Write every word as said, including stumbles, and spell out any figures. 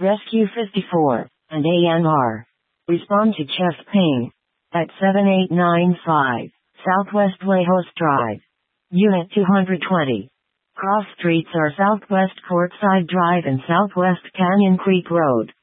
Rescue fifty-four, and A N R. Respond to chest pain. At seven eight nine five, Southwest Lejos Drive. Unit two hundred twenty. Cross streets are Southwest Courtside Drive and Southwest Canyon Creek Road.